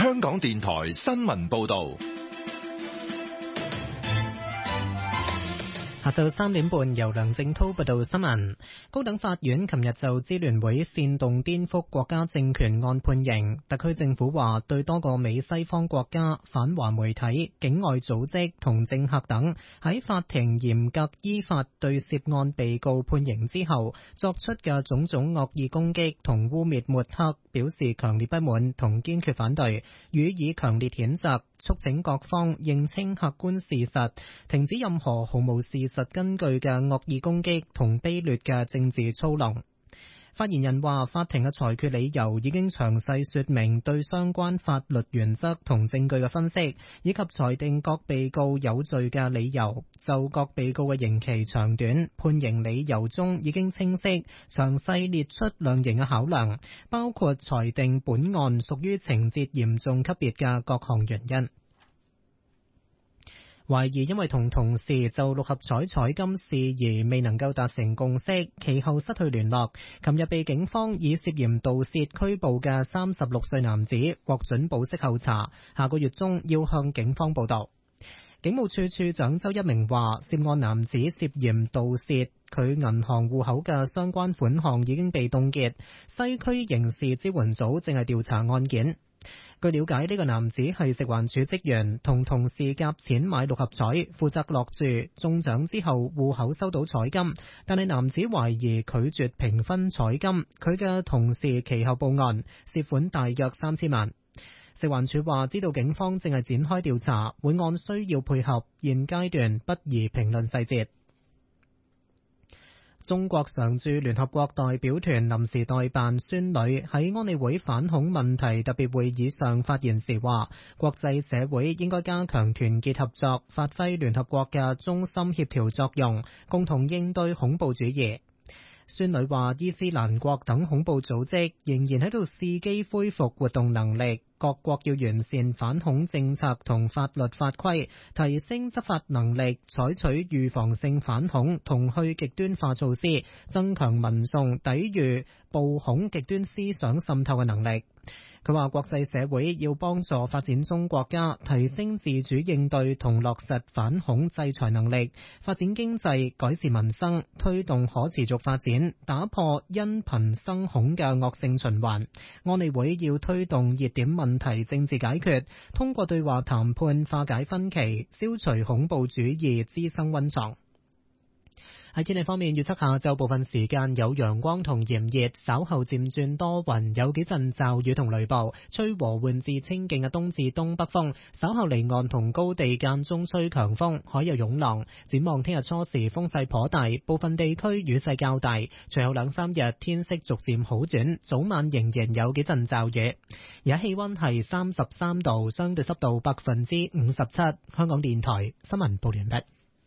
香港電台新聞報道。 下晝3點半，由梁正滔報道新聞。高等法院琴日就支聯會煽動顛覆國家政權案判刑。特區政府話，對多個美西方國家、反華媒體、境外組織同政客等喺法庭嚴格依法對涉案被告判刑之後作出嘅種種惡意攻擊同污蔑抹黑，表示強烈不滿同堅決反對，予以強烈譴責，促請各方認清客觀事實，停止任何毫無事實根據嘅惡意攻擊同卑劣嘅政治操弄。發言人話，法庭嘅裁決理由已經詳細說明對相關法律原則同證據嘅分析，以及裁定各被告有罪嘅理由。就各被告嘅刑期長短，判刑理由中已經清晰詳細列出量刑嘅考量，包括裁定本案屬於情節嚴重級別嘅各項原因。懷疑因為同同事就六合彩彩金事宜未能夠達成共識，其後失去聯絡。琴日被警方以涉嫌盜竊拘捕嘅36歲男子獲准保釋候查，下個月中要向警方報到。警務處處長周一鳴話，涉案男子涉嫌盜竊佢銀行戶口嘅相關款項已經被凍結，西區刑事支援組正係調查案件。據了解，呢個男子係食環署職員，同同事夾錢買六合彩，負責落注，中獎之後戶口收到彩金，但係男子懷疑拒絕平分彩金，佢嘅同事其後報案，涉款大約3000萬。食環署話知道警方正係展開調查，會按需要配合，現階段不宜評論細節。中國常駐聯合國代表團臨時代辦孫女喺安理會反恐問題特別會議上發言時話，國際社會應該加強團結合作，發揮聯合國嘅中心協調作用，共同應對恐怖主義。孫女話，伊斯蘭國等恐怖組織仍然喺度伺機恢復活動能力，各國要完善反恐政策同法律法規，提升執法能力，採取預防性反恐同去極端化措施，增強民眾抵禦暴恐極端思想滲透嘅能力。佢話國際社會要幫助發展中國家提升自主應對同落實反恐制裁能力，發展經濟，改善民生，推動可持續發展，打破因貧生恐嘅惡性循環。安理會要推動熱點問題政治解決，通過對話談判化解分歧，消除恐怖主義滋生溫床。喺天氣方面，預測下晝部分時間有陽光同炎熱，稍後漸轉多雲，有幾陣驟雨同雷暴，吹和緩至清勁嘅東至東北風，稍後離岸同高地間中吹強風，海有湧浪。展望聽日初時風勢頗大，部分地區雨勢較大，隨後2-3日天色逐漸好轉，早晚仍然有幾陣驟雨。而家氣溫係33度，相對濕度57%。香港電台新聞報完畢。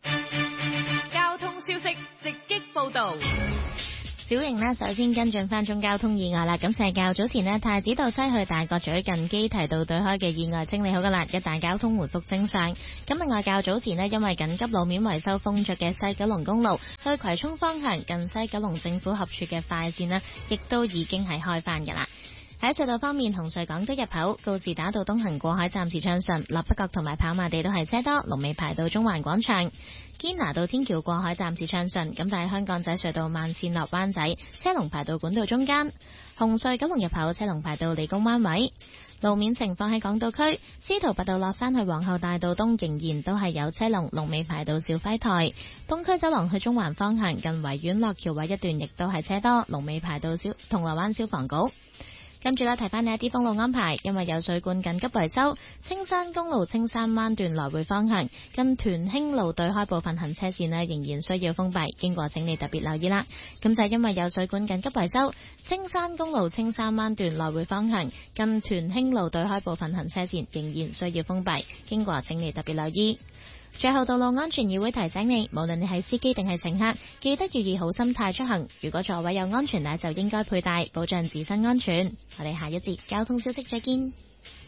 消息直擊報道。 小瑩呢，首先跟進翻宗交通意外啦。咁就係較早前呢，太子道西去大角咀近基堤道對開嘅意外清理好噶啦，一帶交通回復正常。咁另外較早前呢，因為緊急路面維修封着嘅西九龍公路去葵涌方向近西九龍政府合署嘅快線呢，亦都已經係開翻噶啦。喺隧道方面，紅隧港島入口告士打道東行過海暫時暢順，立北角同埋跑馬地都係車多，龍尾排到中環廣場。堅拿道天橋過海暫時暢順，咁但係香港仔隧道慢線落灣仔車龍排到管道中間。紅隧九龍入口車龍排到理工灣位。路面情況喺港島區，司徒拔道落山去皇后大道東仍然都係有車龍，龍尾排到肇輝台。東區走廊去中環方向近維園落橋位一段亦都係車多，龍尾排到銅鑼灣消防局。跟住咧，提翻你一啲封路安排，因為有水管緊急維修，青山公路青山灣段來回方向近屯興路對開部分行車線呢仍然需要封閉，經過請你特別留意啦。咁就係因為有水管緊急維修，青山公路青山灣段來回方向近屯興路對開部分行車線仍然需要封閉，經過請你特別留意。最後，道路安全議會提醒你，無論你係司機定係乘客，記得要以好心態出行。如果座位有安全帶，就應該佩戴，保障自身安全。我哋下一節交通消息再見。